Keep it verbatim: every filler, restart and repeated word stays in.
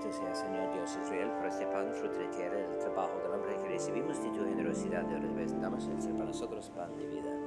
Bendito sea, Señor Dios Israel, por este pan, fruto de tierra, del trabajo del hombre que recibimos de tu generosidad. Ahora te damos el ser para nosotros pan de vida.